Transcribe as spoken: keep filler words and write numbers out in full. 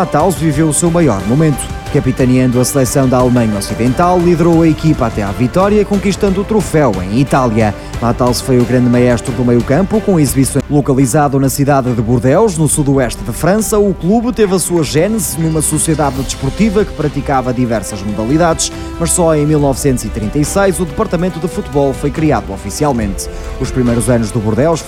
Matthaus viveu o seu maior momento. Capitaneando a seleção da Alemanha Ocidental, liderou a equipa até à vitória, conquistando o troféu em Itália. Matthaus foi o grande maestro do meio-campo, com exibições. Localizado na cidade de Bordeaux, no sudoeste de França, o clube teve a sua gênese numa sociedade desportiva que praticava diversas modalidades, mas só em mil novecentos e trinta e seis o departamento de futebol foi criado oficialmente. Os primeiros anos do Bordeaux